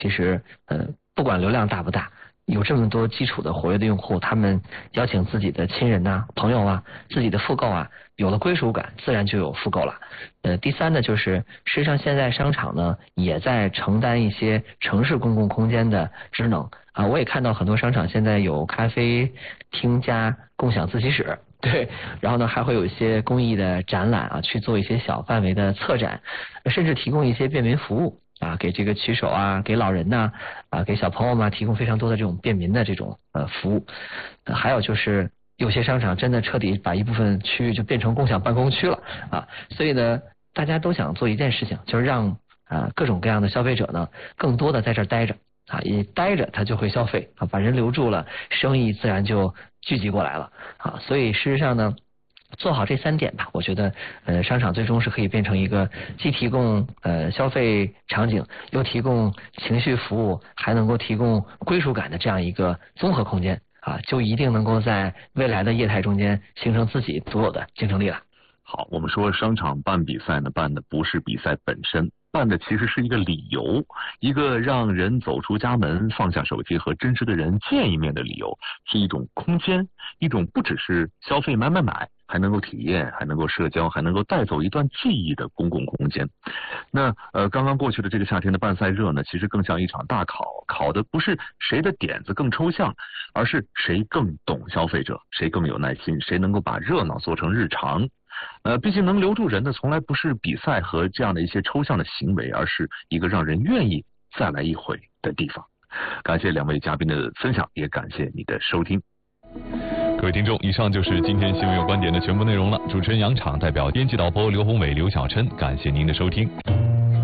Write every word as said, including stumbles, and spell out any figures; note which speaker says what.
Speaker 1: 其实呃不管流量大不大，有这么多基础的活跃的用户，他们邀请自己的亲人呐、啊、朋友啊、自己的复购啊，有了归属感，自然就有复购了。呃，第三呢，就是实际上现在商场呢也在承担一些城市公共空间的职能啊。我也看到很多商场现在有咖啡厅加共享自习室，对，然后呢还会有一些公益的展览啊，去做一些小范围的策展，甚至提供一些便民服务。啊，给这个骑手啊，给老人呐、啊，啊，给小朋友们提供非常多的这种便民的这种呃服务、呃。还有就是有些商场真的彻底把一部分区域就变成共享办公区了啊，所以呢，大家都想做一件事情，就是让啊各种各样的消费者呢，更多的在这儿待着啊，一待着他就会消费啊，把人留住了，生意自然就聚集过来了啊。所以事实上呢，做好这三点吧，我觉得呃商场最终是可以变成一个既提供呃消费场景，又提供情绪服务，还能够提供归属感的这样一个综合空间啊，就一定能够在未来的业态中间形成自己独有的竞争力了。
Speaker 2: 好，我们说商场办比赛呢，办的不是比赛本身，办的其实是一个理由，一个让人走出家门，放下手机和真实的人见一面的理由，是一种空间，一种不只是消费买买买，还能够体验，还能够社交，还能够带走一段记忆的公共空间。那呃，刚刚过去的这个夏天的办赛热呢，其实更像一场大考，考的不是谁的点子更抽象，而是谁更懂消费者，谁更有耐心，谁能够把热闹做成日常。呃，毕竟能留住人的从来不是比赛和这样的一些抽象的行为，而是一个让人愿意再来一回的地方。感谢两位嘉宾的分享，也感谢你的收听。
Speaker 3: 各位听众，以上就是今天新闻有观点的全部内容了。主持人杨昶代表编辑导播刘宏伟、刘晓琛，感谢您的收听。